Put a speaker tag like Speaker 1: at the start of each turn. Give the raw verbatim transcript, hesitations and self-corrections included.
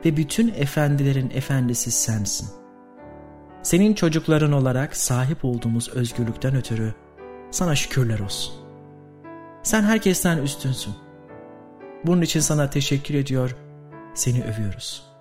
Speaker 1: ve bütün efendilerin efendisi sensin. Senin çocukların olarak sahip olduğumuz özgürlükten ötürü sana şükürler olsun. Sen herkesten üstünsün. Bunun için sana teşekkür ediyor, seni övüyoruz.